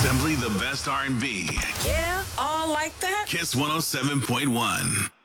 Simply the best R&B. Yeah, all like that. Kiss 107.1.